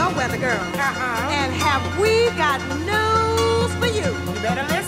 your weather girl. And have we got news for you? You better listen.